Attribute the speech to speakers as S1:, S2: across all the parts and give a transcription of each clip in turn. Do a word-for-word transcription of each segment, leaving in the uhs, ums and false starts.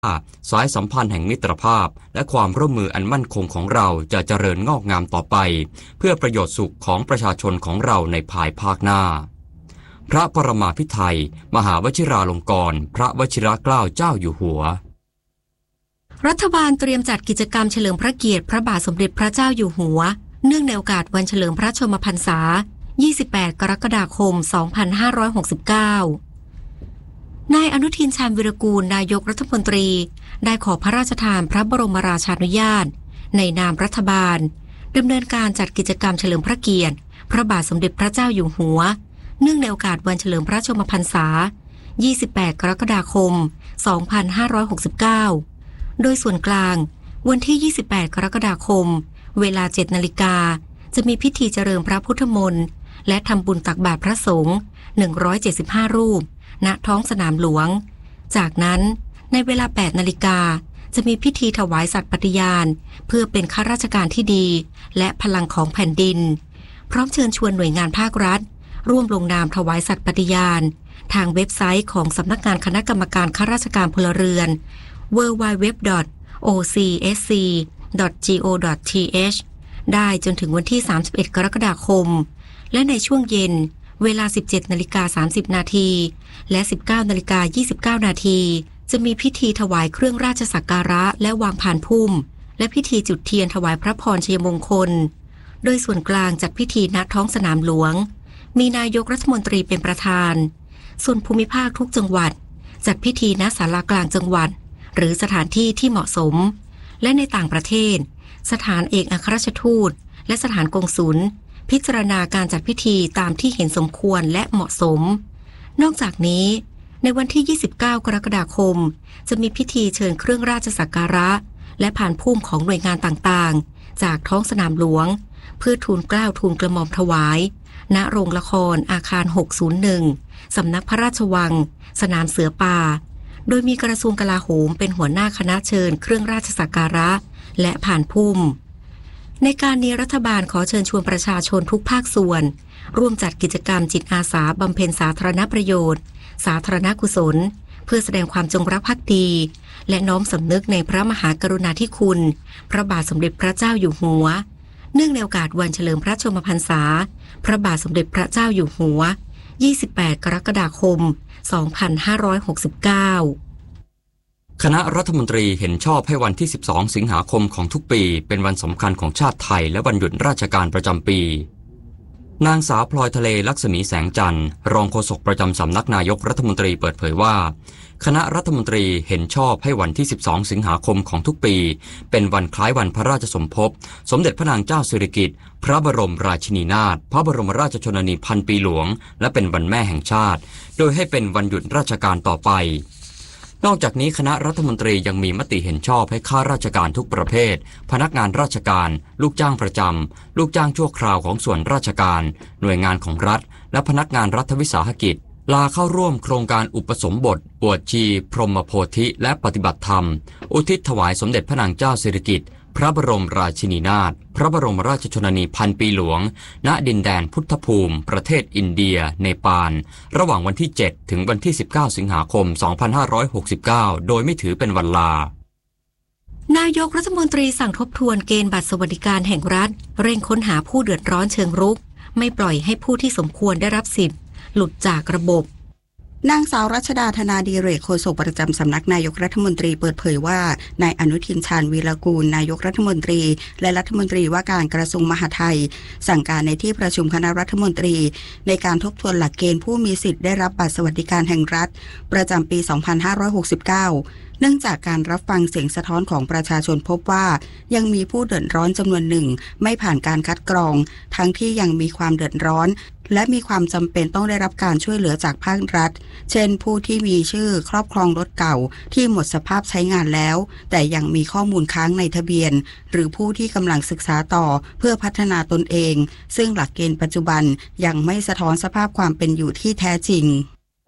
S1: สายสัมพันธ์แห่งมิตรภาพและความร่วมมืออันมั่นคงของเราจะเจริญงอกงามต่อไปเพื่อประโยชน์สุขของประชาชนของเราในภายภาคหน้าพระปรมาภิไธยมหาวชิราลงกรณ์พระวชิรเกล้าเจ้าอยู่หัว
S2: รัฐบาลเตรียมจัดกิจกรรมเฉลิมพระเกียรติพระบาทสมเด็จพระเจ้าอยู่หัวเนื่องในโอกาสวันเฉลิมพระชนมพรรษายี่สิบแปดกรกฎาคมสองพันห้าร้อยหกสิบเก้านายอนุทินชาญวิรากูลนายกรัฐมนตรีได้ขอพระราชทานพระบรมราชานุญาตในนามรัฐบาลดำเนินการจัดกิจกรรมเฉลิมพระเกียรติพระบาทสมเด็จพระเจ้าอยู่หัวเนื่องในโอกาสวันเฉลิมพระชนมพรรษายี่สิบแปดกรกฎาคมสองพันห้าร้อยหกสิบเก้าโดยส่วนกลางวันที่ยี่สิบแปดกรกฎาคมเวลา เจ็ดนาฬิกาจะมีพิธีเจริญพระพุทธมนต์และทำบุญตักบาตรพระสงฆ์หนึ่งร้อยเจ็ดสิบห้ารูปณท้องสนามหลวงจากนั้นในเวลา แปดนาฬิกาจะมีพิธีถวายสัตย์ปฏิญาณเพื่อเป็นข้าราชการที่ดีและพลังของแผ่นดินพร้อมเชิญชวนหน่วยงานภาครัฐร่วมลงนามถวายสัตย์ปฏิญาณทางเว็บไซต์ของสำนักงานคณะกรรมการข้าราชการพลเรือน ดับเบิลยู ดับเบิลยู ดับเบิลยู ดอท โอ ซี เอส ซี ดอท จี โอ ดอท ที เอช ได้จนถึงวันที่สามสิบเอ็ดกรกฎาคมและในช่วงเย็นเวลา สิบเจ็ดนาฬิกาสามสิบนาทีและ สิบเก้านาฬิกายี่สิบเก้านาทีจะมีพิธีถวายเครื่องราชสักการะและวางพานพุ่มและพิธีจุดเทียนถวายพระพรชัยมงคลโดยส่วนกลางจัดพิธีณท้องสนามหลวงมีนายกรัฐมนตรีเป็นประธานส่วนภูมิภาคทุกจังหวัดจัดพิธีณศาลากลางจังหวัดหรือสถานที่ที่เหมาะสมและในต่างประเทศสถานเอกอัครราชทูตและสถานกงสุลพิจารณาการจัดพิธีตามที่เห็นสมควรและเหมาะสมนอกจากนี้ในวันที่ยี่สิบเก้ากรกฎาคมจะมีพิธีเชิญเครื่องราชสักการะและผ่านพุ่มของหน่วยงานต่างๆจากท้องสนามหลวงเพื่อทูลเกล้าทูลกระหม่อมถวายณโรงละครอาคารหกศูนย์หนึ่งสำนักพระราชวังสนามเสือป่าโดยมีกระทรวงกลาโหมเป็นหัวหน้าคณะเชิญเครื่องราชสักการะและผ่านพุ่มในการนี้รัฐบาลขอเชิญชวนประชาชนทุกภาคส่วนร่วมจัดกิจกรรมจิตอาสาบำเพ็ญสาธารณประโยชน์สาธารณกุศลเพื่อแสดงความจงรักภักดีและน้อมสำนึกในพระมหากรุณาธิคุณพระบาทสมเด็จพระเจ้าอยู่หัวเนื่องในโอกาสวันเฉลิมพระชนมพรรษาพระบาทสมเด็จพระเจ้าอยู่หัวยี่สิบแปดกรกฎาคมสองพันห้าร้อยหกสิบเก้า
S1: คณะรัฐมนตรีเห็นชอบให้วันที่สิบสองสิงหาคมของทุกปีเป็นวันสำคัญของชาติไทยและวันหยุดราชการประจำปีนางสาวพลอยทะเลลักษมีแสงจันทร์รองโฆษกประจำสำนักนายกรัฐมนตรีเปิดเผยว่าคณะรัฐมนตรีเห็นชอบให้วันที่สิบสองสิงหาคมของทุกปีเป็นวันคล้ายวันพระราชสมภพสมเด็จพระนางเจ้าสิริกิติ์พระบรมราชินีนาถพระบรมราชชนนีพันปีหลวงและเป็นวันแม่แห่งชาติโดยให้เป็นวันหยุดราชการต่อไปนอกจากนี้คณะรัฐมนตรียังมีมติเห็นชอบให้ข้าราชการทุกประเภทพนักงานราชการลูกจ้างประจำลูกจ้างชั่วคราวของส่วนราชการหน่วยงานของรัฐและพนักงานรัฐวิสาหกิจลาเข้าร่วมโครงการอุปสมบทบวชชีพรหมโพธิและปฏิบัติธรรมอุทิศถวายสมเด็จพระนางเจ้าสิริกิติ์พระบรมราชินีนาถพระบรมราชชนนีพันปีหลวงณดินแดนพุทธภูมิประเทศอินเดียเนปาลระหว่างวันที่เจ็ดถึงวันที่สิบเก้าสิงหาคมสองพันห้าร้อยหกสิบเก้าโดยไม่ถือเป็นวันลาน
S2: ายกรัฐมนตรีสั่งทบทวนเกณฑ์บัตรสวัสดิการแห่งรัฐเร่งค้นหาผู้เดือดร้อนเชิงรุกไม่ปล่อยให้ผู้ที่สมควรได้รับสิทธิ์หลุดจากระบบ
S3: นางสาวรัชดาธนาดีเรกโฆษกประจำสำนักนายกรัฐมนตรีเปิดเผยว่านายอนุทินชาญวีรกูลนายกรัฐมนตรีและรัฐมนตรีว่าการกระทรวงมหาดไทยสั่งการในที่ประชุมคณะรัฐมนตรีในการทบทวนหลักเกณฑ์ผู้มีสิทธิ์ได้รับบัตรสวัสดิการแห่งรัฐประจำปีสองพันห้าร้อยหกสิบเก้าเนื่องจากการรับฟังเสียงสะท้อนของประชาชนพบว่ายังมีผู้เดือดร้อนจำนวนหนึ่งไม่ผ่านการคัดกรองทั้งที่ยังมีความเดือดร้อนและมีความจำเป็นต้องได้รับการช่วยเหลือจากภาครัฐเช่นผู้ที่มีชื่อครอบครองรถเก่าที่หมดสภาพใช้งานแล้วแต่ยังมีข้อมูลค้างในทะเบียนหรือผู้ที่กำลังศึกษาต่อเพื่อพัฒนาตนเองซึ่งหลักเกณฑ์ปัจจุบันยังไม่สะท้อนสภาพความเป็นอยู่ที่แท้จริง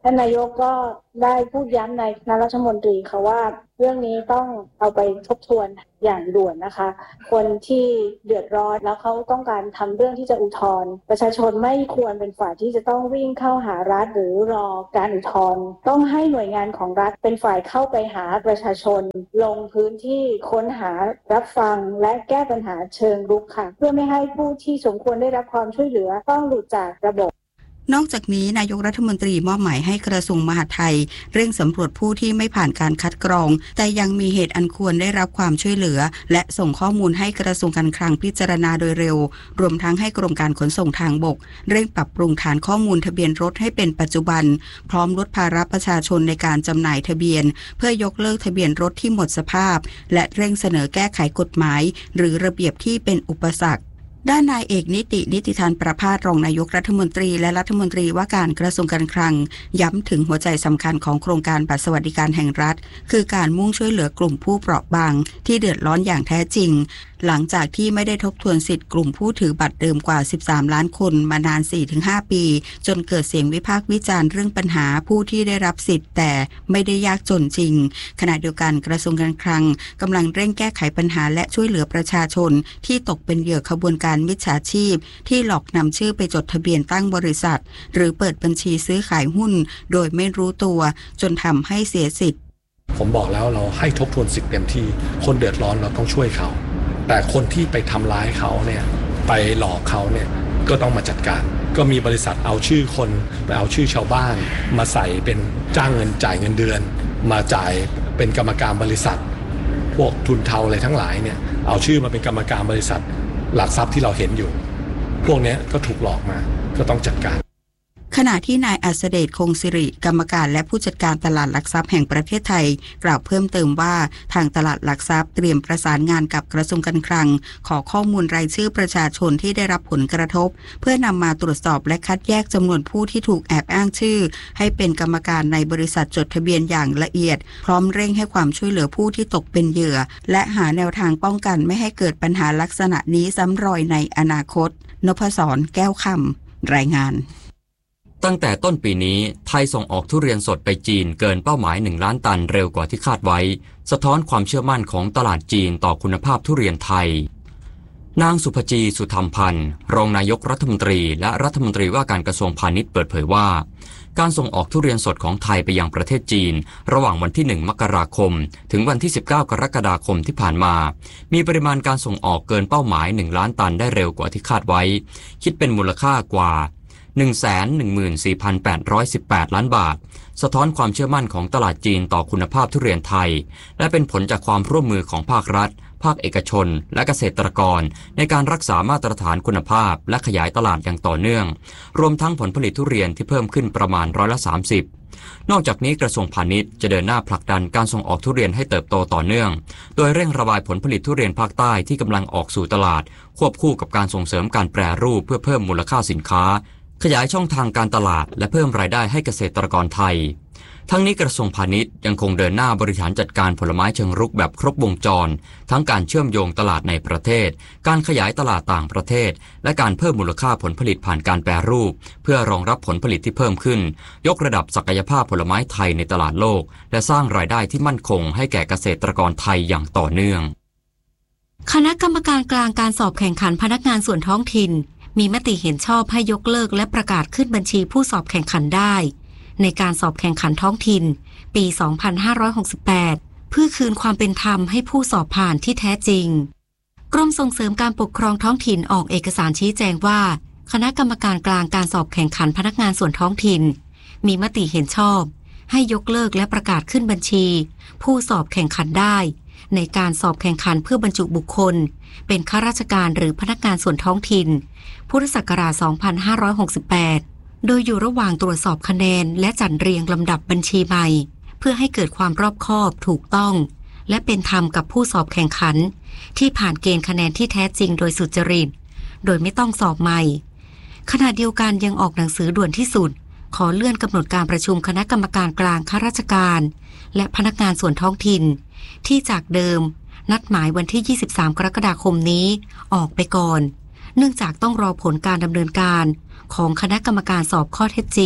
S4: ท่านนายกก็ได้พูดย้ำในคณะรัฐมนตรีค่ะว่าเรื่องนี้ต้องเอาไปทบทวนอย่างด่วนนะคะคนที่เดือดร้อนแล้วเขาต้องการทำเรื่องที่จะอุทธรณ์ประชาชนไม่ควรเป็นฝ่ายที่จะต้องวิ่งเข้าหารัฐหรือรอการอุทธรณ์ต้องให้หน่วยงานของรัฐเป็นฝ่ายเข้าไปหาประชาชนลงพื้นที่ค้นหารับฟังและแก้ปัญหาเชิงรุกค่ะเพื่อไม่ให้ผู้ที่สมควรได้รับความช่วยเหลือต้องหลุดจากระบบ
S3: นอกจากนี้นายกรัฐมนตรีมอบหมายให้กระทรวงมหาดไทยเร่งสำรวจผู้ที่ไม่ผ่านการคัดกรองแต่ยังมีเหตุอันควรได้รับความช่วยเหลือและส่งข้อมูลให้กระทรวงการคลังพิจารณาโดยเร็วรวมทั้งให้กรมการขนส่งทางบกเร่งปรับปรุงฐานข้อมูลทะเบียนรถให้เป็นปัจจุบันพร้อมลดภาระประชาชนในการจำหน่ายทะเบียนเพื่อยกเลิกทะเบียนรถที่หมดสภาพและเร่งเสนอแก้ไขกฎหมายหรือระเบียบที่เป็นอุปสรรคด้านนายเอกนิตินิติธานประภาสรองนายกรัฐมนตรีและรัฐมนตรีว่าการกระทรวงการคลังย้ำถึงหัวใจสำคัญของโครงการบัตรสวัสดิการแห่งรัฐคือการมุ่งช่วยเหลือกลุ่มผู้เปราะบางที่เดือดร้อนอย่างแท้จริงหลังจากที่ไม่ได้ทบทวนสิทธิ์กลุ่มผู้ถือบัตรเดิมกว่าสิบสามล้านคนมานาน สี่ถึงห้า ปีจนเกิดเสียงวิพากษ์วิจารณ์เรื่องปัญหาผู้ที่ได้รับสิทธิ์แต่ไม่ได้ยากจนจริงขณะเดียวกันกระทรวงการคลังกำลังเร่งแก้ไขปัญหาและช่วยเหลือประชาชนที่ตกเป็นเหยื่อขบวนการมิจฉาชีพที่หลอกนำชื่อไปจดทะเบียนตั้งบริษัทหรือเปิดบัญชีซื้อขายหุ้นโดยไม่รู้ตัวจนทำให้เสียสิทธิ์
S5: ผมบอกแล้วเราให้ทบทวนสิทธิ์เต็มที่คนเดือดร้อนเราต้องช่วยเขาแต่คนที่ไปทำร้ายเขาเนี่ยไปหลอกเขาเนี่ยก็ต้องมาจัดการก็มีบริษัทเอาชื่อคนไปเอาชื่อชาวบ้านมาใส่เป็นจ้างเงินจ่ายเงินเดือนมาจ่ายเป็นกรรมการบริษัทพวกทุนเทาอะไรทั้งหลายเนี่ยเอาชื่อมาเป็นกรรมการบริษัทหลักทรัพย์ที่เราเห็นอยู่พวกนี้ก็ถูกหลอกมาก็ต้องจัดการ
S3: ขณะที่นายอัศเดชคงสิริกรรมการและผู้จัดการตลาดหลักทรัพย์แห่งประเทศไทยกล่าวเพิ่มเติมว่าทางตลาดหลักทรัพย์เตรียมประสานงานกับกระทรวงการคลังขอข้อมูลรายชื่อประชาชนที่ได้รับผลกระทบเพื่อนำมาตรวจสอบและคัดแยกจำนวนผู้ที่ถูกแอบอ้างชื่อให้เป็นกรรมการในบริษัทจดทะเบียนอย่างละเอียดพร้อมเร่งให้ความช่วยเหลือผู้ที่ตกเป็นเหยื่อและหาแนวทางป้องกันไม่ให้เกิดปัญหาลักษณะนี้ซ้ำรอยในอนาคตนพศรแก้วคำรายงาน
S1: ตั้งแต่ต้นปีนี้ไทยส่งออกทุเรียนสดไปจีนเกินเป้าหมายหนึ่งล้านตันเร็วกว่าที่คาดไว้สะท้อนความเชื่อมั่นของตลาดจีนต่อคุณภาพทุเรียนไทยนางสุภจีสุธรรมพันธ์รองนายกรัฐมนตรีและรัฐมนตรีว่าการกระทรวงพาณิชย์เปิดเผยว่าการส่งออกทุเรียนสดของไทยไปยังประเทศจีนระหว่างวันที่หนึ่งมกราคมถึงวันที่สิบเก้ากรกฎาคมที่ผ่านมามีปริมาณการส่งออกเกินเป้าหมายหนึ่งล้านตันได้เร็วกว่าที่คาดไว้คิดเป็นมูลค่ากว่าหนึ่งแสนหนึ่งหมื่นสี่พันแปดร้อยสิบแปด ล้านบาทสะท้อนความเชื่อมั่นของตลาดจีนต่อคุณภาพทุเรียนไทยและเป็นผลจากความร่วมมือของภาครัฐภาคเอกชนและเกษตรกรในการรักษามาตรฐานคุณภาพและขยายตลาดอย่างต่อเนื่องรวมทั้งผลผลิตทุเรียนที่เพิ่มขึ้นประมาณร้อยละสามสิบนอกจากนี้กระทรวงพาณิชย์จะเดินหน้าผลักดันการส่งออกทุเรียนให้เติบโตต่อเนื่องโดยเร่งระบายผลผลิตทุเรียนภาคใต้ที่กำลังออกสู่ตลาดควบคู่กับการส่งเสริมการแปรรูปเพื่อเพิ่มมูลค่าสินค้าขยายช่องทางการตลาดและเพิ่มรายได้ให้เกษตรกรไทยทั้งนี้กระทรวงพาณิชย์ยังคงเดินหน้าบริหารจัดการผลไม้เชิงรุกแบบครบวงจรทั้งการเชื่อมโยงตลาดในประเทศการขยายตลาดต่างประเทศและการเพิ่มมูลค่าผลผลิตผ่านการแปรรูปเพื่อรองรับผลผลิตที่เพิ่มขึ้นยกระดับศักยภาพผลไม้ไทยในตลาดโลกและสร้างรายได้ที่มั่นคงให้แก่เกษตรกรไทยอย่างต่อเนื่อง
S2: คณะกรรมการกลางการสอบแข่งขันพนักงานส่วนท้องถิ่นมีมติเห็นชอบให้ยกเลิกและประกาศขึ้นบัญชีผู้สอบแข่งขันได้ในการสอบแข่งขันท้องถิ่นปี สองพันห้าร้อยหกสิบแปด เพื่อคืนความเป็นธรรมให้ผู้สอบผ่านที่แท้จริงกรมส่งเสริมการปกครองท้องถิ่นออกเอกสารชี้แจงว่าคณะกรรมการกลางการสอบแข่งขันพนักงานส่วนท้องถิ่นมีมติเห็นชอบให้ยกเลิกและประกาศขึ้นบัญชีผู้สอบแข่งขันได้ในการสอบแข่งขันเพื่อบรรจุบุคคลเป็นข้าราชการหรือพนักงานส่วนท้องถิ่นพุทธศักราช สองพันห้าร้อยหกสิบแปด โดยอยู่ระหว่างตรวจสอบคะแนนและจัดเรียงลำดับบัญชีใหม่เพื่อให้เกิดความรอบคอบถูกต้องและเป็นธรรมกับผู้สอบแข่งขันที่ผ่านเกณฑ์คะแนนที่แท้จริงโดยสุจริตโดยไม่ต้องสอบใหม่ขณะเดียวกันยังออกหนังสือด่วนที่สุดขอเลื่อนกำหนดการประชุมคณะกรรมการกลางข้าราชการและพนักงานส่วนท้องถิ่นที่จากเดิมนัดหมายวันที่ยี่สิบสามกรกฎาคมนี้ออกไปก่อนเนื่องจากต้องรอผลการดำเนินการของคณะกรรมการสอบข้อเท็จจริง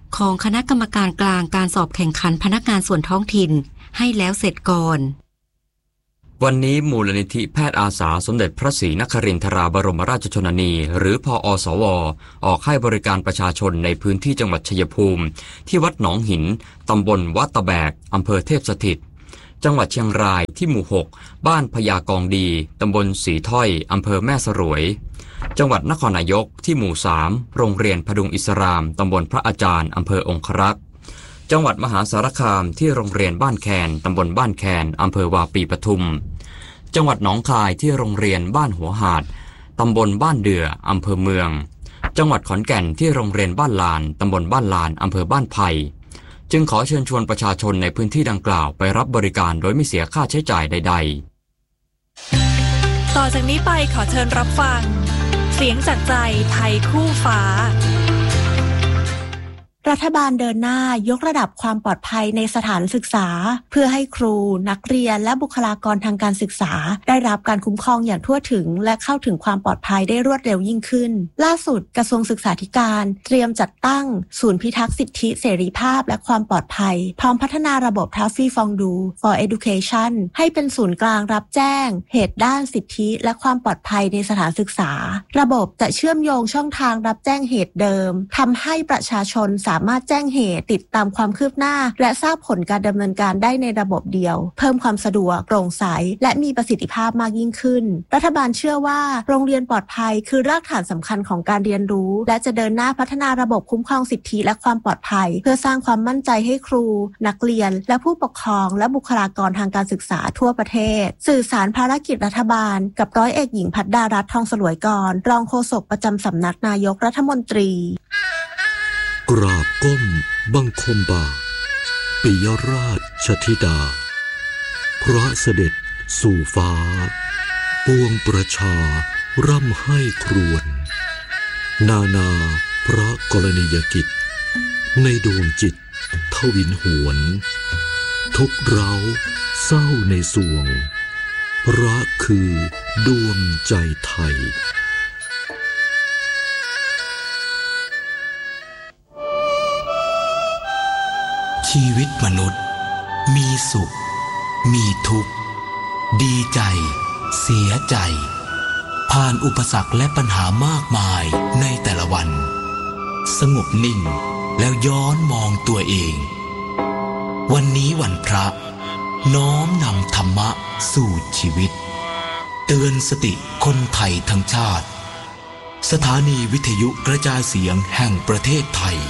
S2: ของคณะกรรมการกลางการสอบแข่งขันพนักงานส่วนท้องถิ่นให้แล้วเสร็จก่อน
S1: วันนี้มูลนิธิแพทย์อาสาสมเด็จพระศรีนครินทราบรมราชชนนีหรือพอสวออกให้บริการประชาชนในพื้นที่จังหวัดชัยภูมิที่วัดหนองหินตำบลวัดตะแบกอำเภอเทพสถิตจังหวัดเชียงรายที่หมู่หกบ้านพญากองดีตำบลสีถ้อยอำเภอแม่สรวยจังหวัดนครนายกที่หมู่สามโรงเรียนพดุงอิสรามตำบลพระอาจารย์อำเภอองครักษ์จังหวัดมหาสารคามที่โรงเรียนบ้านแคนตำบลบ้านแคนอำเภอวาปีปทุมจังหวัดหนองคายที่โรงเรียนบ้านหัวหาดตำบลบ้านเดืออำเภอเมืองจังหวัดขอนแก่นที่โรงเรียนบ้านลานตำบลบ้านลานอำเภอบ้านไผ่จึงขอเชิญชวนประชาชนในพื้นที่ดังกล่าวไปรับบริการโดยไม่เสียค่าใช้จ่ายใด
S6: ๆต่อจากนี้ไปขอเชิญรับฟังเสียงจากใจไทยคู่ฟ้า
S7: รัฐบาลเดินหน้ายกระดับความปลอดภัยในสถานศึกษาเพื่อให้ครูนักเรียนและบุคลากรทางการศึกษาได้รับการคุ้มครองอย่างทั่วถึงและเข้าถึงความปลอดภัยได้รวดเร็วยิ่งขึ้นล่าสุดกระทรวงศึกษาธิการเตรียมจัดตั้งศูนย์พิทักษ์สิทธิเสรีภาพและความปลอดภัยพร้อมพัฒนาระบบ Taffy Fondue for Education ให้เป็นศูนย์กลางรับแจ้งเหตุด้านสิทธิและความปลอดภัยในสถานศึกษาระบบจะเชื่อมโยงช่องทางรับแจ้งเหตุเดิมทำให้ประชาชนสามารถแจ้งเหตุติดตามความคืบหน้าและทราบผลการดำเนินการได้ในระบบเดียวเพิ่มความสะดวกโปร่งใสและมีประสิทธิภาพมากยิ่งขึ้นรัฐบาลเชื่อว่าโรงเรียนปลอดภัยคือรากฐานสำคัญของการเรียนรู้และจะเดินหน้าพัฒนาระบบคุ้มครองสิทธิและความปลอดภัยเพื่อสร้างความมั่นใจให้ครูนักเรียนและผู้ปกครองและบุคลากรทางการศึกษาทั่วประเทศสื่อสารภารกิจรัฐบาลกับร้อยเอกหญิงภัทรดารัตน์ทองสลวยกรรองโฆษกประจำสำนักนายกรัฐมนตรี
S8: กราบก้มบังคมบาทปิยราชธิดาพระเสด็จสู่ฟ้าปวงประชาร่ำให้ครวญนานาพระกรณียกิจในดวงจิตทวินหวนทุกเร้าเศร้าในสวงรักคือดวงใจไทย
S9: ชีวิตมนุษย์มีสุขมีทุกข์ดีใจเสียใจผ่านอุปสรรคและปัญหามากมายในแต่ละวันสงบนิ่งแล้วย้อนมองตัวเองวันนี้วันพระน้อมนำธรรมะสู่ชีวิตเตือนสติคนไทยทั้งชาติสถานีวิทยุกระจายเสียงแห่งประเทศไทย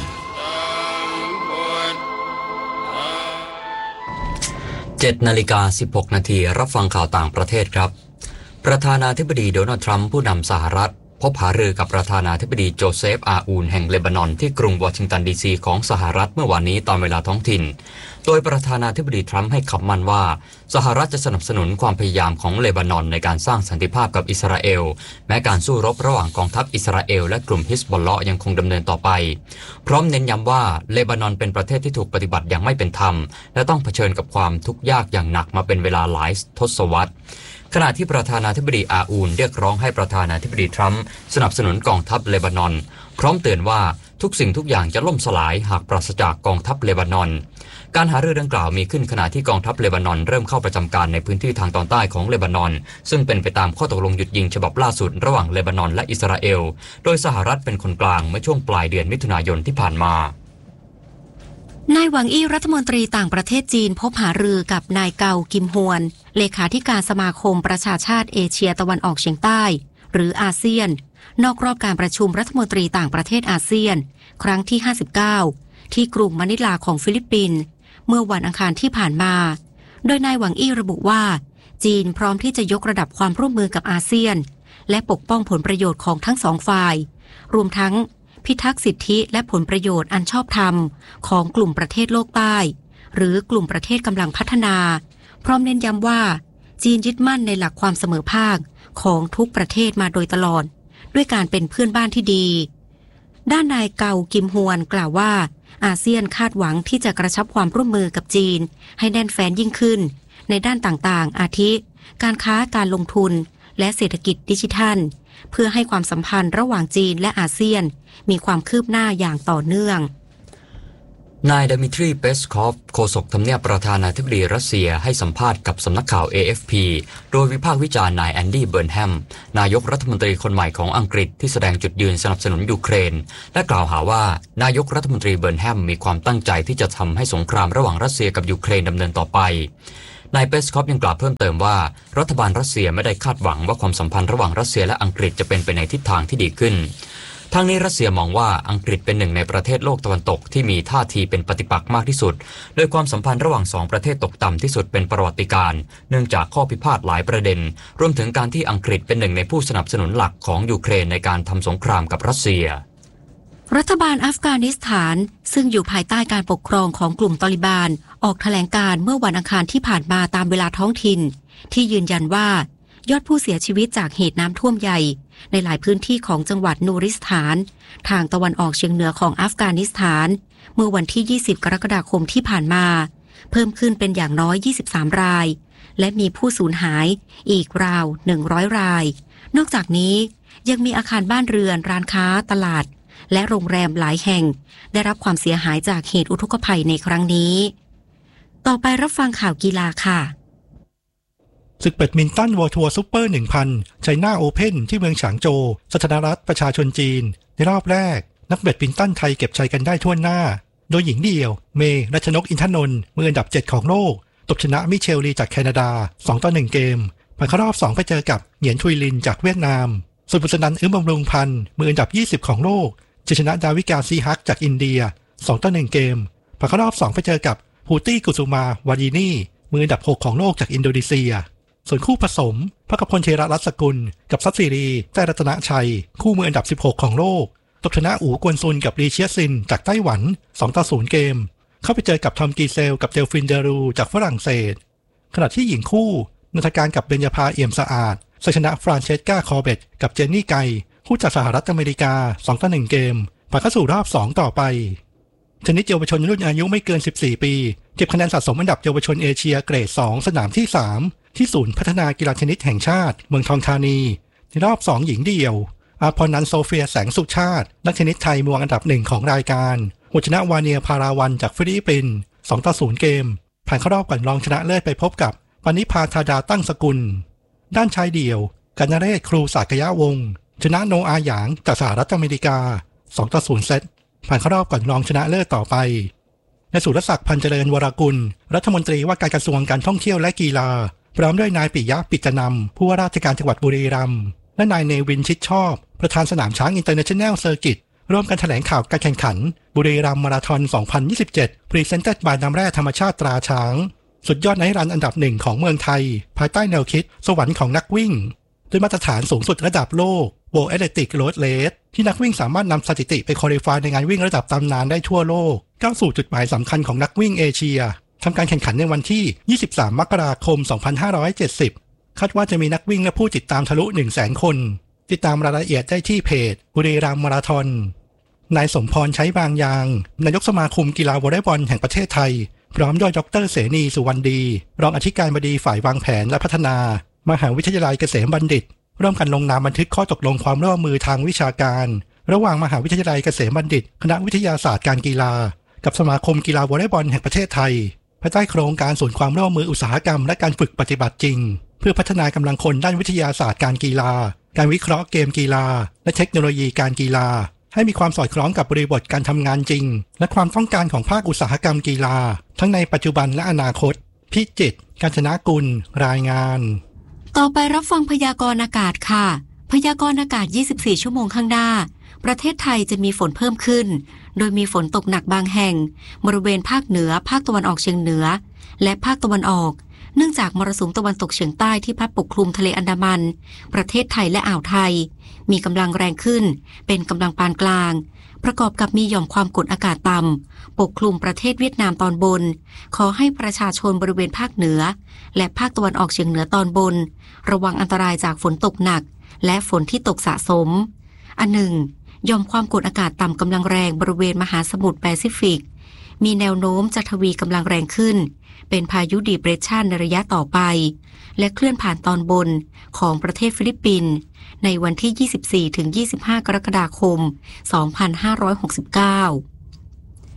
S1: เจ็ดนาฬิกาสิบหกนาทีรับฟังข่าวต่างประเทศครับประธานาธิบดีโดนัลด์ทรัมป์ผู้นำสหรัฐพบหารือกับประธานาธิบดีโจเซฟอาอูนแห่งเลบานอนที่กรุงวอชิงตันดีซีของสหรัฐเมื่อวานนี้ตามเวลาท้องถิ่นโดยประธานาธิบดีทรัมป์ให้คำมั่นว่าสหรัฐจะสนับสนุนความพยายามของเลบานอนในการสร้างสันติภาพกับอิสราเอลแม้การสู้รบระหว่างกองทัพอิสราเอลและกลุ่มฮิซบอลเลาะห์ยังคงดำเนินต่อไปพร้อมเน้นย้ำว่าเลบานอนเป็นประเทศที่ถูกปฏิบัติอย่างไม่เป็นธรรมและต้องเผชิญกับความทุกข์ยากอย่างหนักมาเป็นเวลาหลายทศวรรษขณะที่ประธานาธิบดีอาอูนเรียกร้องให้ประธานาธิบดีทรัมป์สนับสนุนกองทัพเลบานอนพร้อมเตือนว่าทุกสิ่งทุกอย่างจะล่มสลายหากปราศจากกองทัพเลบานอนการหารือดังกล่าวมีขึ้นขณะที่กองทัพเลบานอนเริ่มเข้าประจำการในพื้นที่ทางตอนใต้ของเลบานอนซึ่งเป็นไปตามข้อตกลงหยุดยิงฉบับล่าสุดระหว่างเลบานอนและอิสราเอลโดยสหรัฐเป็นคนกลางเมื่อช่วงปลายเดือนมิถุนายนที่ผ่านม
S2: านายหวังอี้รัฐมนตรีต่างประเทศจีนพบหารือกับนายเกากิมฮวนเลขาธิการสมาคมประชาชาติเอเชียตะวันออกเฉียงใต้หรืออาเซียนนอกรอบการประชุมรัฐมนตรีต่างประเทศอาเซียนครั้งที่ห้าสิบเก้าที่กรุงมะนิลาของฟิลิปปินส์เมื่อวันอังคารที่ผ่านมาโดยนายหวังอี้ระบุว่าจีนพร้อมที่จะยกระดับความร่วมมือกับอาเซียนและปกป้องผลประโยชน์ของทั้งสองฝ่ายรวมทั้งพิทักษ์สิทธิและผลประโยชน์อันชอบธรรมของกลุ่มประเทศโลกใต้หรือกลุ่มประเทศกำลังพัฒนาพร้อมเน้นย้ำว่าจีนยึดมั่นในหลักความเสมอภาคของทุกประเทศมาโดยตลอดด้วยการเป็นเพื่อนบ้านที่ดีด้านนายเกากิมฮวนกล่าวว่าอาเซียนคาดหวังที่จะกระชับความร่วมมือกับจีนให้แน่นแฟ้นยิ่งขึ้นในด้านต่างๆอาทิการค้าการลงทุนและเศรษฐกิจดิจิทัลเพื่อให้ความสัมพันธ์ระหว่างจีนและอาเซียนมีความคืบหน้าอย่างต่อเนื่อง
S1: นายดมิทรีเปสคอฟโฆษกทำเนียบประธานาธิบดีรัสเซียให้สัมภาษณ์กับสำนักข่าว เอ เอฟ พี โดยวิพากษ์วิจารณ์นายแอนดี้เบิร์นแฮมนายกรัฐมนตรีคนใหม่ของอังกฤษที่แสดงจุดยืนสนับสนุนยูเครนและกล่าวหาว่านายกรัฐมนตรีเบิร์นแฮมมีความตั้งใจที่จะทำให้สงครามระหว่างรัสเซียกับยูเครนดำเนินต่อไปนายเปสคอฟยังกล่าวเพิ่มเติมว่ารัฐบาลรัสเซียไม่ได้คาดหวังว่าความสัมพันธ์ระหว่างรัสเซียและอังกฤษจะเป็นไปในทิศทางที่ดีขึ้นทั้งนี้รัสเซียมองว่าอังกฤษเป็นหนึ่งในประเทศโลกตะวันตกที่มีท่าทีเป็นปฏิปักษ์มากที่สุดโดยความสัมพันธ์ระหว่างสองประเทศตกต่ำที่สุดเป็นประวัติการณ์เนื่องจากข้อพิพาทหลายประเด็นรวมถึงการที่อังกฤษเป็นหนึ่งในผู้สนับสนุนหลักของยูเครนในการทำสงครามกับรัสเซีย
S2: รัฐบาลอัฟกานิสถานซึ่งอยู่ภายใต้การปกครองของกลุ่มตอลิบานออกแถลงการเมื่อวันอังคารที่ผ่านมาตามเวลาท้องถิ่นที่ยืนยันว่ายอดผู้เสียชีวิตจากเหตุน้ำท่วมใหญ่ในหลายพื้นที่ของจังหวัดนูริสถานทางตะวันออกเฉียงเหนือของอัฟกานิสถานเมื่อวันที่ยี่สิบกรกฎาคมที่ผ่านมาเพิ่มขึ้นเป็นอย่างน้อยยี่สิบสามรายและมีผู้สูญหายอีกราวหนึ่งร้อยรายนอกจากนี้ยังมีอาคารบ้านเรือนร้านค้าตลาดและโรงแรมหลายแห่งได้รับความเสียหายจากเหตุอุทกภัยในครั้งนี้ต่อไปรับฟังข่าวกีฬาค่ะ
S10: ศึกแบดมินตันวอร์ทัวร์ซุปเปอร์ หนึ่งพัน ไชน่าโอเพ่นที่เมืองฉางโจวสาธารณรัฐประชาชนจีนในรอบแรกนักแบดมินตันไทยเก็บชัยกันได้ทั่วหน้าโดยหญิงเดี่ยวเมย์รัชนกอินทนนท์มืออันดับเจ็ดของโลกตบชนะมิเชลลีจากแคนาดาสองต่อหนึ่งเกมผ่านเข้ารอบสองไปเจอกับเหงียนทุยลินจากเวียดนามส่วนบุษนันท์อึ้มบำรุงพันธ์มืออันดับยี่สิบของโลกจะชนะดาวิกาซีฮักจากอินเดียสองต่อหนึ่งเกมผ่านเข้ารอบสองไปเจอกับฮูตี้กุสุมาวาดีนีมืออันดับหกของโลกจากอินโดนีเซียส่วนคู่ผสมพกพลเทระรัศกุลกับซัตซีรีแต้รัตนชัยคู่มืออันดับสิบหกของโลกตบชนะอู๋กวนซุนกับลีเชียซินจากไต้หวันสองต่อศูนย์เกมเข้าไปเจอกับทอมกีเซลกับเดลฟินเดรูจากฝรั่งเศสขณะที่หญิงคู่นัทการกับเบญญาภาเอี่ยมสะอาดชนะฟรานเชสกาคอร์เบตกับเจนนี่ไกคู่จากสหรัฐอเมริกาสองต่อหนึ่งเกมผ่านเข้าสู่รอบสองต่อไปชนิดเยาวชนรุ่นอายุไม่เกินสิบสี่ปีเก็บคะแนนสะสมอันดับเยาวชนเอเชียเกรดสองสนามที่สามที่ศูนย์พัฒนากีฬาเทนนิสแห่งชาติเมืองทองธานีในรอบสองหญิงเดี่ยวอาพรนันโซเฟียแสงสุชาตินักเทนนิสไทยมือวางอันดับหนึ่งของรายการชนะวาเนียพาราวันจากฟิลิปปินส์สองต่อศูนย์เกมผ่านเข้ารอบก่อนรองชนะเลิศไปพบกับปณิพาธาดาตั้งสกุลด้านชายเดี่ยวกนเรศครูศากยะวงศ์ชนะโนอาหยางจากสหรัฐอเมริกาสองต่อศูนย์เซตผ่านเข้ารอบก่อนรองชนะเลิศต่อไปนายสุรศักดิ์พันเจริญวรกุลรัฐมนตรีว่าการกระทรวงการท่องเที่ยวและกีฬาพร้อมด้วยนายปิยะปิจนำผู้ว่าราชการจังหวัดบุรีรัมย์และนายเนวินชิดชอบประธานสนามช้างอินเตอร์เนชั่นแนลเซอร์กิตร่วมกันแถลงข่าวการแข่งขันบุรีรัมย์มาราธอนสองพันยี่สิบเจ็ด Presented by น้ำแร่ธรรมชาติตราช้างสุดยอดไนท์รันอันดับหนึ่งของเมืองไทยภายใต้แนวคิดสวรรค์ของนักวิ่งด้วยมาตรฐานสูงสุดระดับโลก World Athletic Road Race ที่นักวิ่งสามารถนำสถิติไปควอลิฟายในงานวิ่งระดับตำนานได้ทั่วโลกก้าวสู่จุดหมายสำคัญของนักวิ่งเอเชียทำการแข่งขันในวันที่ยี่สิบสามมกราคมสองพันห้าร้อยเจ็ดสิบคาดว่าจะมีนักวิ่งและผู้ติดตามทะลุ หนึ่งแสน คนติดตามรายละเอียดได้ที่เพจบุรีรัมย์มาราธอนนายสมพรใช้บางยางนายกสมาคมกีฬาวอลเลย์บอลแห่งประเทศไทยพร้อมด้วยดร.เสนีสุวรรณดีรองอธิการบดีฝ่ายวางแผนและพัฒนามหาวิทยาลัยเกษมบัณฑิตร่วมกันลงนามบันทึกข้อตกลงความร่วมมือทางวิชาการระหว่างมหาวิทยาลัยเกษมบัณฑิตคณะวิทยาศาสตร์การกีฬากับสมาคมกีฬาวอลเลย์บอลแห่งประเทศไทยภายใต้โครงการศูนย์ความร่วมมืออุตสาหกรรมและการฝึกปฏิบัติจริงเพื่อพัฒนากำลังคนด้านวิทยาศาสตร์การกีฬาการวิเคราะห์เกมกีฬาและเทคโนโลยีการกีฬาให้มีความสอดคล้องกับบริบทการทำงานจริงและความต้องการของภาคอุตสาหกรรมกีฬาทั้งในปัจจุบันและอนาคตพิจิตร กาญจนกุลรายงาน
S2: ต่อไปรับฟังพยากรณ์อากาศค่ะพยากรณ์อากาศยี่สิบสี่ชั่วโมงข้างหน้าประเทศไทยจะมีฝนเพิ่มขึ้นโดยมีฝนตกหนักบางแห่งบริเวณภาคเหนือภาคตะวันออกเฉียงเหนือและภาคตะวันออกเนื่องจากมรสุมตะวันตกเฉียงใต้ที่พัดปกคลุมทะเลอันดามันประเทศไทยและอ่าวไทยมีกำลังแรงขึ้นเป็นกำลังปานกลางประกอบกับมีหย่อมความกดอากาศต่ำปกคลุมประเทศเวียดนามตอนบนขอให้ประชาชนบริเวณภาคเหนือและภาคตะวันออกเฉียงเหนือตอนบนระวังอันตรายจากฝนตกหนักและฝนที่ตกสะสมอันหนึ่งหย่อมความกดอากาศต่ำกำลังแรงบริเวณมหาสมุทรแปซิฟิกมีแนวโน้มจะทวีกำลังแรงขึ้นเป็นพายุดีเพรสชันในระยะต่อไปและเคลื่อนผ่านตอนบนของประเทศฟิลิปปินส์ในวันที่ ยี่สิบสี่ถึงยี่สิบห้า กรกฎาคม สองพันห้าร้อยหกสิบเก้า พ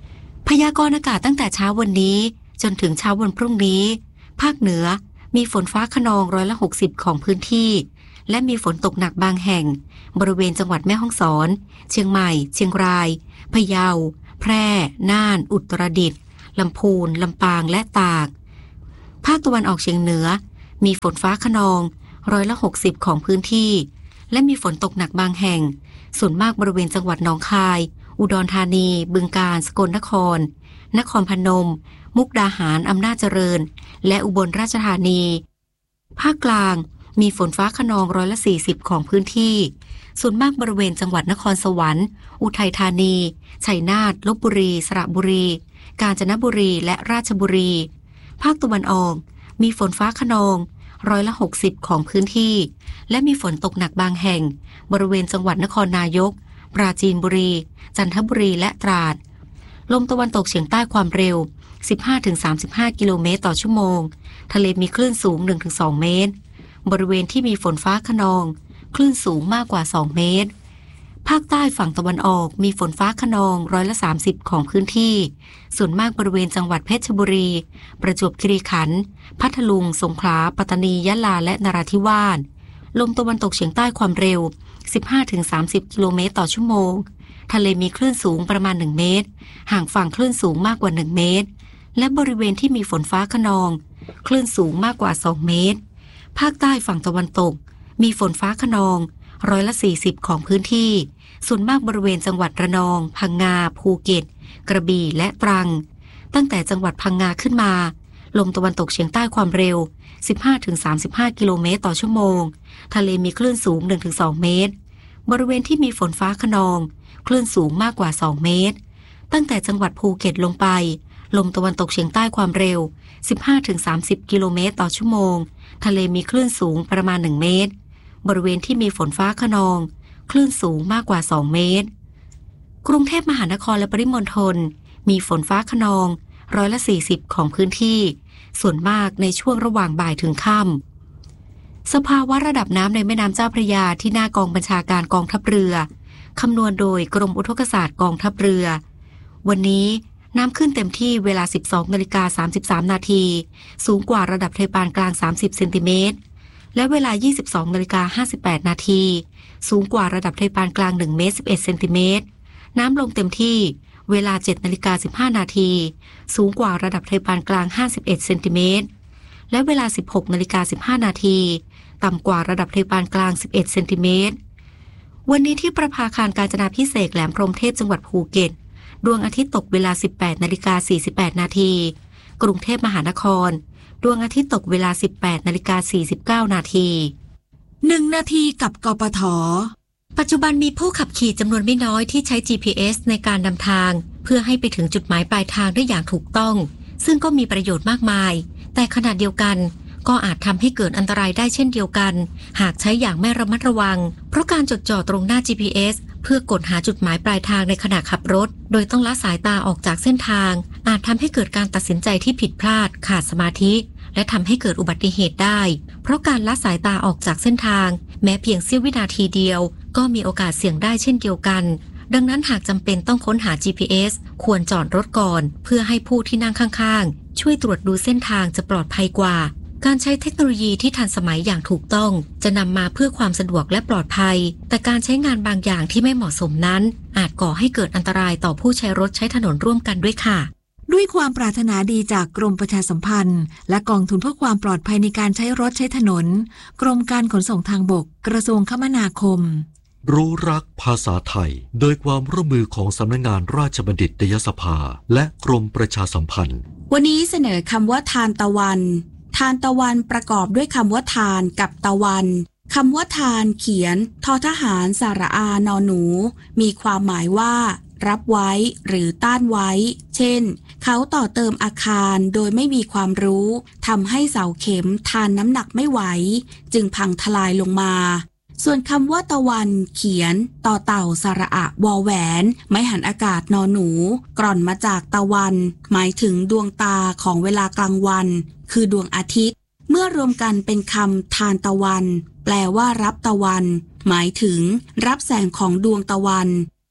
S2: พยากรณ์อากาศตั้งแต่เช้าวันนี้จนถึงเช้าวันพรุ่งนี้ภาคเหนือมีฝนฟ้าคะนองร้อยละหกสิบของพื้นที่และมีฝนตกหนักบางแห่งบริเวณจังหวัดแม่ฮ่องสอนเชียงใหม่เชียงรายพะเยาแพร่น่านอุตรดิตถ์ลำพูนลำปางและตากภาคตะวันออกเฉียงเหนือมีฝนฟ้าคะนองร้อยละหกสิบของพื้นที่และมีฝนตกหนักบางแห่งส่วนมากบริเวณจังหวัดหนองคายอุดรธานีบึงกาฬสกลนครนครพนมมุกดาหารอำนาจเจริญและอุบลราชธานีภาคกลางมีฝนฟ้าคะนองร้อยละสี่สิบของพื้นที่ส่วนมากบริเวณจังหวัดนครสวรรค์อุทัยธานีชัยนาทลพบุรีสระบุรีกาญจนบุรีและราชบุรีภาคตะวันออกมีฝนฟ้าคะนองร้อยละหกสิบของพื้นที่และมีฝนตกหนักบางแห่งบริเวณจังหวัดนครนายกปราจีนบุรีจันทบุรีและตราดลมตะวันตกเฉียงใต้ความเร็ว สิบห้าถึงสามสิบห้า กิโลเมตรต่อชั่วโมงทะเลมีคลื่นสูง หนึ่งถึงสอง เมตรบริเวณที่มีฝนฟ้าคะนองคลื่นสูงมากกว่าสองเมตรภาคใต้ฝั่งตะวันออกมีฝนฟ้าคะนองร้อยละสามสิบของพื้นที่ส่วนมากบริเวณจังหวัดเพชรบุรีประจวบคีรีขันธ์พัทลุงสงขลาปัตตานียะลาและนราธิวาสลมตะวันตกเฉียงใต้ความเร็ว สิบห้าถึงสามสิบ กิโลเมตรต่อชั่วโมงทะเลมีคลื่นสูงประมาณหนึ่งเมตรห่างฝั่งคลื่นสูงมากกว่าหนึ่งเมตรและบริเวณที่มีฝนฟ้าคะนองคลื่นสูงมากกว่าสองเมตรภาคใต้ฝั่งตะวันตกมีฝนฟ้าคะนองร้อยละสี่สิบของพื้นที่ส่วนมากบริเวณจังหวัดระนองพังงาภูเก็ตกระบี่และตรังตั้งแต่จังหวัดพังงาขึ้นมาลมตะวันตกเฉียงใต้ความเร็ว สิบห้าถึงสามสิบห้า กิโลเมตรต่อชั่วโมงทะเลมีคลื่นสูง หนึ่งถึงสอง เมตรบริเวณที่มีฝนฟ้าคะนองคลื่นสูงมากกว่าสองเมตรตั้งแต่จังหวัดภูเก็ตลงไปลมตะวันตกเฉียงใต้ความเร็ว สิบห้าถึงสามสิบ กิโลเมตรต่อชั่วโมงทะเลมีคลื่นสูงประมาณหนึ่งเมตรบริเวณที่มีฝนฟ้าคะนองคลื่นสูงมากกว่าสองเมตรกรุงเทพมหานครและปริมณฑลมีฝนฟ้าคะนองร้อยละสี่สิบของพื้นที่ส่วนมากในช่วงระหว่างบ่ายถึงค่ำสภาวะระดับน้ำในแม่น้ำเจ้าพระยาที่หน้ากองบัญชาการกองทัพเรือคำนวณโดยกรมอุทกศาสตร์กองทัพเรือวันนี้น้ำขึ้นเต็มที่เวลา สิบสองนาฬิกาสามสิบสาม นาทีสูงกว่าระดับทะเลปานกลางสามสิบเซนติเมตรและเวลา ยี่สิบสองนาฬิกาห้าสิบแปด นาทีสูงกว่าระดับทะเลปานกลางหนึ่งเมตรสิบเอ็ดเซนติเมตรน้ำลงเต็มที่เวลา เจ็ดนาฬิกาสิบห้า นาทีสูงกว่าระดับทะเลปานกลางห้าสิบเอ็ดเซนติเมตรและเวลา สิบหกนาฬิกาสิบห้า นาทีต่ำกว่าระดับทะเลปานกลางสิบเอ็ดเซนติเมตรวันนี้ที่ประภาคารกาญจนาภิเษกแหลมพรหมเทพจังหวัดภูเก็ตดวงอาทิตย์ตกเวลา สิบแปดนาฬิกาสี่สิบแปด นาทีกรุงเทพมหานครดวงอาทิตย์ตกเวลา สิบแปดนาฬิกาสี่สิบเก้า นาที
S6: หนึ่งนาทีกับกปท.
S2: ปัจจุบันมีผู้ขับขี่จำนวนไม่น้อยที่ใช้ จี พี เอส ในการนำทางเพื่อให้ไปถึงจุดหมายปลายทางได้อย่างถูกต้องซึ่งก็มีประโยชน์มากมายแต่ขณะเดียวกันก็อาจทำให้เกิดอันตรายได้เช่นเดียวกันหากใช้อย่างไม่ระมัดระวังเพราะการจดจ่อตรงหน้า จี พี เอส เพื่อกดหาจุดหมายปลายทางในขณะขับรถโดยต้องละสายตาออกจากเส้นทางอาจทำให้เกิดการตัดสินใจที่ผิดพลาดขาดสมาธิและทำให้เกิดอุบัติเหตุได้เพราะการละสายตาออกจากเส้นทางแม้เพียงเสี้ยววินาทีเดียวก็มีโอกาสเสี่ยงได้เช่นเดียวกันดังนั้นหากจำเป็นต้องค้นหา จี พี เอส ควรจอดรถก่อนเพื่อให้ผู้ที่นั่งข้างๆช่วยตรวจดูเส้นทางจะปลอดภัยกว่าการใช้เทคโนโลยีที่ทันสมัยอย่างถูกต้องจะนำมาเพื่อความสะดวกและปลอดภัยแต่การใช้งานบางอย่างที่ไม่เหมาะสมนั้นอาจก่อให้เกิดอันตรายต่อผู้ใช้รถใช้ถนนร่วมกันด้วยค่ะ
S6: ด้วยความปรารถนาดีจากกรมประชาสัมพันธ์และกองทุนเพื่อความปลอดภัยในการใช้รถใช้ถนนกรมการขนส่งทางบกกระทรวงคมนาคม
S8: รู้รักภาษาไทยโดยความร่วมมือของสำนักงานราชบัณฑิตยสภาและกรมประชาสัมพันธ์
S3: วันนี้เสนอคำว่าทานตะวันทานตะวันประกอบด้วยคำว่าทานกับตะวันคำว่าทานเขียนทอทหารสระอานอหนูมีความหมายว่ารับไว้หรือต้านไว้เช่นเขาต่อเติมอาคารโดยไม่มีความรู้ทำให้เสาเข็มทานน้ำหนักไม่ไหวจึงพังทลายลงมาส่วนคำว่าตะวันเขียนต่อเต่าสระอะวอแหวนไม้หันอากาศนอหนูกร่อนมาจากตะวันหมายถึงดวงตาของเวลากลางวันคือดวงอาทิตย์เมื่อรวมกันเป็นคำทานตะวันแปลว่ารับตะวันหมายถึงรับแสงของดวงตะวัน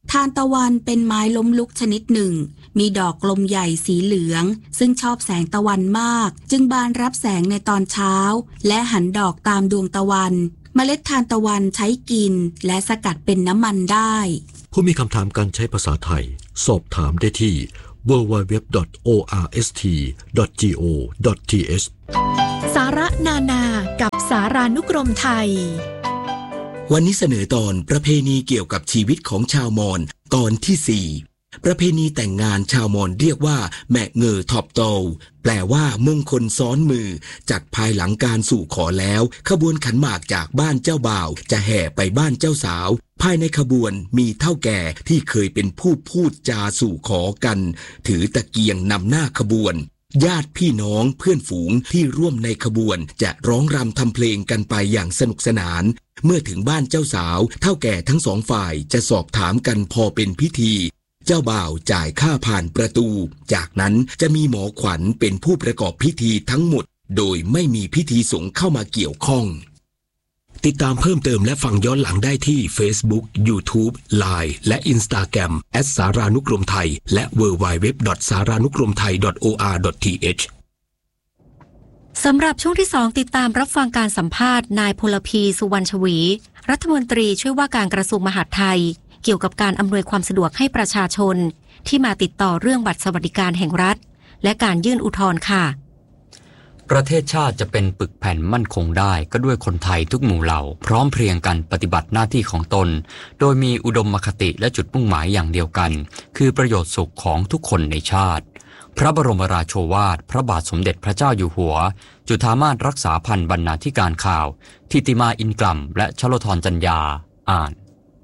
S3: ทานตะวันเป็นไม้ล้มลุกชนิดหนึ่งมีดอกกลมใหญ่สีเหลืองซึ่งชอบแสงตะวันมากจึงบานรับแสงในตอนเช้าและหันดอกตามดวงตะวันเมล็ดทานตะวันใช้กินและสกัดเป็นน้ำมันได้
S8: ผู้มีคำถามการใช้ภาษาไทยสอบถามได้ที่ ดับเบิลยู ดับเบิลยู ดับเบิลยู ดอท โอ อาร์ เอส ที ดอท จี โอ ดอท ที เอช
S6: สาระนานากับสารานุกรมไทย
S9: วันนี้เสนอตอนประเพณีเกี่ยวกับชีวิตของชาวมอญตอนที่สี่ประเพณีแต่งงานชาวมอญเรียกว่าแมะเงอทอบโตแปลว่ามงคลซ้อนมือจากภายหลังการสู่ขอแล้วขบวนขันหมากจากบ้านเจ้าบ่าวจะแห่ไปบ้านเจ้าสาวภายในขบวนมีเฒ่าแก่ที่เคยเป็นผู้พูดจาสู่ขอกันถือตะเกียงนำหน้าขบวนญาติพี่น้องเพื่อนฝูงที่ร่วมในขบวนจะร้องรำทำเพลงกันไปอย่างสนุกสนานเมื่อถึงบ้านเจ้าสาวเฒ่าแก่ทั้งสองฝ่ายจะสอบถามกันพอเป็นพิธีเจ้าบ่าวจ่ายค่าผ่านประตูจากนั้นจะมีหมอขวัญเป็นผู้ประกอบพิธีทั้งหมดโดยไม่มีพิธีสงฆ์เข้ามาเกี่ยวข้องติดตามเพิ่มเติมและฟังย้อนหลังได้ที่ Facebook, YouTube, ไลน์ และ Instagram แอท สารานุกรมไทยและ ดับเบิลยู ดับเบิลยู ดับเบิลยู ดอท สารานุกรมไทย ดอท โอ อาร์ ดอท ที เอช
S2: สำหรับช่วงที่สองติดตามรับฟังการสัมภาษณ์นายพลพีสุวรรณชวีรัฐมนตรีช่วยว่าการกระทรวงมหาดไทยเกี่ยวกับการอำนวยความสะดวกให้ประชาชนที่มาติดต่อเรื่องบัตรสวัสดิการแห่งรัฐและการยื่นอุทธรณ์ค่ะ
S1: ประเทศชาติจะเป็นปึกแผ่นมั่นคงได้ก็ด้วยคนไทยทุกหมู่เหล่าพร้อมเพรียงกันปฏิบัติหน้าที่ของตนโดยมีอุดมคติและจุดมุ่งหมายอย่างเดียวกันคือประโยชน์สุขของทุกคนในชาติพระบรมราโชวาทพระบาทสมเด็จพระเจ้าอยู่หัวจุฑามาสรักษาพันธ์บรรณาธิการข่าวทิติมาอินกล่ำและชโลธรจัญญาอ่าน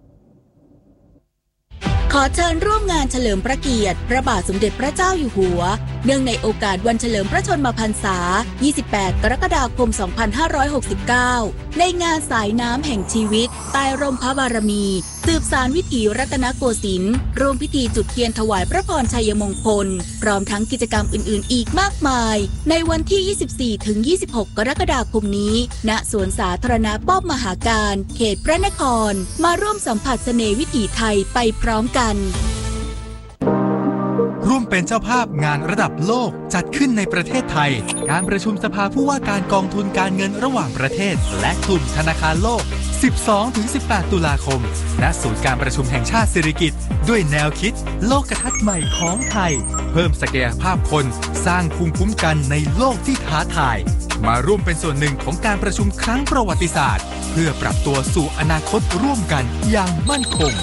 S3: ขอเชิญร่วมงานเฉลิมพระเกียรติพระบาทสมเด็จพระเจ้าอยู่หัวเนื่องในโอกาสวันเฉลิมพระชนมพรรษายี่สิบแปดกรกฎาคมสองพันห้าร้อยหกสิบเก้าในงานสายน้ำแห่งชีวิตใต้ร่มพระบารมีสืบสานวิถีรัตนโกสินทร์ร่วมพิธีจุดเทียนถวายพระพรชัยมงคลพร้อมทั้งกิจกรรมอื่นๆอีกมากมายในวันที่ ยี่สิบสี่ถึงยี่สิบหก กรกฎาคมนี้ณสวนสาธารณะป้อมมหาการเขตพระนครมาร่วมสัมผัสเสน่ห์วิถีไทยไปพร้อมกัน
S11: ร่วมเป็นเจ้าภาพงานระดับโลกจัดขึ้นในประเทศไทยการประชุมสภาผู้ว่าการกองทุนการเงินระหว่างประเทศและกลุ่มธนาคารโลก สิบสองถึงสิบแปด ตุลาคมณศูนย์การประชุมแห่งชาติสิริกิติ์ด้วยแนวคิดโลกทัศน์ใหม่ของไทยเพิ่มศักยภาพคนสร้างภูมิคุ้มกันในโลกที่ท้าทายมาร่วมเป็นส่วนหนึ่งของการประชุมครั้งประวัติศาสตร์เพื่อปรับตัวสู่อนาคตร่วมกันอย่างมั่นคง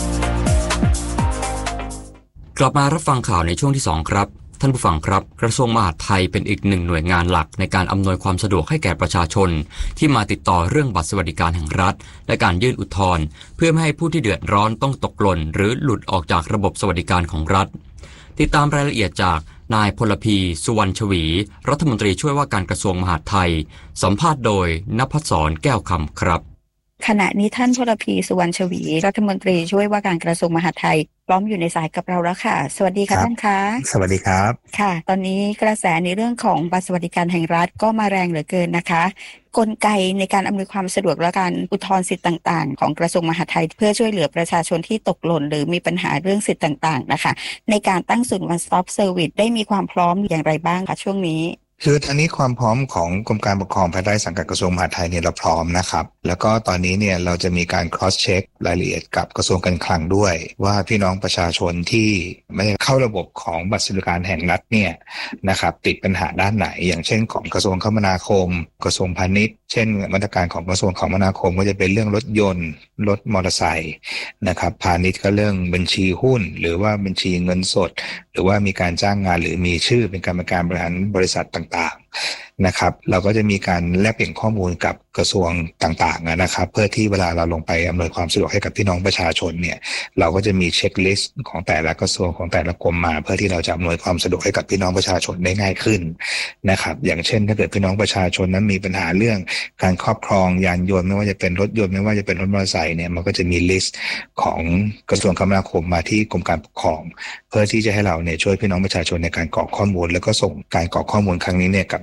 S1: กลับมารับฟังข่าวในช่วงที่สองครับท่านผู้ฟังครับกระทรวงมหาดไทยเป็นอีกหนึ่งหน่วยงานหลักในการอำนวยความสะดวกให้แก่ประชาชนที่มาติดต่อเรื่องบัตรสวัสดิการแห่งรัฐและการยื่นอุทธรณ์เพื่อไม่ให้ผู้ที่เดือดร้อนต้องตกหล่นหรือหลุดออกจากระบบสวัสดิการของรัฐติดตามรายละเอียดจากนายพลพีสุวรรณชวีรัฐมนตรีช่วยว่าการกระทรวงมหาดไทยสัมภาษณ์โดยณภัสสรแก้วคำครับ
S3: ขณะนี้ท่านพลพีสุวรรณชวีรัฐมนตรีช่วยว่าการกระทรวงมหาดไทยพร้อมอยู่ในสายกับเราแล้วค่ะสวัสดีค่ะท่านคะ
S12: สวัสดีครับ
S3: ค่ะตอนนี้กระแสในเรื่องของบัตรสวัสดิการแห่งรัฐก็มาแรงเหลือเกินนะคะกลไกในการอำนวยความสะดวกและการอุทธรณ์สิทธิ์ต่างๆของกระทรวงมหาดไทยเพื่อช่วยเหลือประชาชนที่ตกหล่นหรือมีปัญหาเรื่องสิทธิ์ต่างๆนะคะในการตั้งศูนย์ One Stop Service ได้มีความพร้อมอย่างไรบ้างคะช่วงนี้
S12: คือตอนนี้ความพร้อมของกรมการปกครองภายใต้สังกัดกระทรวงมหาดไทยเนี่ยเราพร้อมนะครับแล้วก็ตอนนี้เนี่ยเราจะมีการ cross check รายละเอียดกับกระทรวงการคลังด้วยว่าพี่น้องประชาชนที่ไม่เข้าระบบของบัตรสวัสดิการแห่งรัฐเนี่ยนะครับติดปัญหาด้านไหนอย่างเช่นของกระทรวงคมนาคมกระทรวงพาณิชย์เช่นมาตรการของกระทรวงคมนาคมก็จะเป็นเรื่องรถยนต์รถมอเตอร์ไซค์นะครับพาณิชย์ก็เรื่องบัญชีหุ้นหรือว่าบัญชีเงินสดหรือว่ามีการจ้างงานหรือมีชื่อเป็นกรรมการบริหารบริษัทต่างๆนะครับเราก็จะมีการแลกเปลี่ยนข้อมูลกับกระทรวงต่างๆนะครับเพื่อที่เวลาเราลงไปอำนวยความสะดวกให้กับพี่น้องประชาชนเนี่ยเราก็จะมีเช็คลิสต์ของแต่ละกระทรวงของแต่ละกรมมาเพื่อที่เราจะอำนวยความสะดวกให้กับพี่น้องประชาชนได้ง่ายขึ้นนะครับอย่างเช่นถ้าเกิดพี่น้องประชาชนนั้นมีปัญหาเรื่องการครอบครองยานยนต์ไม่ว่าจะเป็นรถยนต์ไม่ว่าจะเป็นรถมอเตอร์ไซค์เนี่ยมันก็จะมีลิสต์ของกระทรวงคมนาคมมาที่กรมการปกครองเพื่อที่จะให้เราเนี่ยช่วยพี่น้องประชาชนในการกรอกข้อมูลแล้วก็ส่งการกรอกข้อมูลครั้งนี้เนี่ยกลับไปที่กระทรวง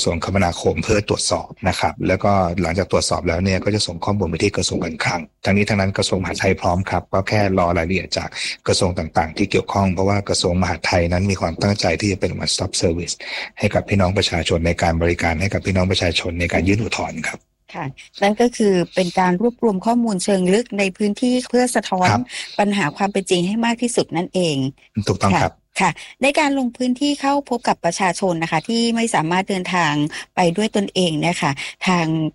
S12: ระทรวงคมนาคมเพื่อตรวจสอบนะครับแล้วก็หลังจากตรวจสอบแล้วเนี่ยก็จะส่งข้อมูลไปที่กระทรวงการคลังทั้งนี้ทั้งนั้นกระทรวงมหาดไทยพร้อมครับก็แค่รอรายละเอียดจากกระทรวงต่างๆที่เกี่ยวข้องเพราะว่ากระทรวงมหาดไทยนั้นมีความตั้งใจที่จะเป็น one stop service ให้กับพี่น้องประชาชนในการบริการให้กับพี่น้องประชาชนในการยื่นอุทธรณ์ครับ
S3: ค่ะนั่นก็คือเป็นการรวบรวมข้อมูลเชิงลึกในพื้นที่เพื่อสะท้อนปัญหาความเป็นจริงให้มากที่สุดนั่นเอง
S12: ถูกต้องครับ
S3: ค่ะในการลงพื้นที่เข้าพบกับประชาชนนะคะที่ไม่สามารถเดินทางไปด้วยตนเองนะคะทาง